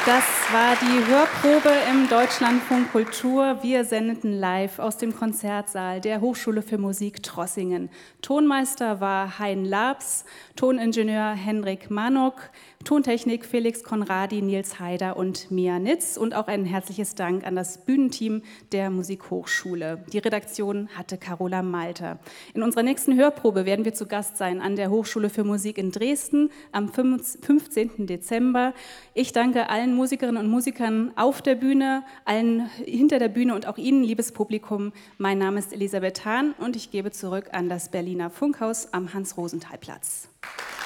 Das war die Hörprobe im Deutschlandfunk Kultur. Wir sendeten live aus dem Konzertsaal der Hochschule für Musik Trossingen. Tonmeister war Hein Labs, Toningenieur Henrik Manok, Tontechnik Felix Konradi, Nils Haider und Mia Nitz und auch ein herzliches Dank an das Bühnenteam der Musikhochschule. Die Redaktion hatte Carola Malter. In unserer nächsten Hörprobe werden wir zu Gast sein an der Hochschule für Musik in Dresden am 15. Dezember. Ich danke allen Musikerinnen und Musikern auf der Bühne, allen hinter der Bühne und auch Ihnen, liebes Publikum. Mein Name ist Elisabeth Hahn und ich gebe zurück an das Berliner Funkhaus am Hans-Rosenthal-Platz.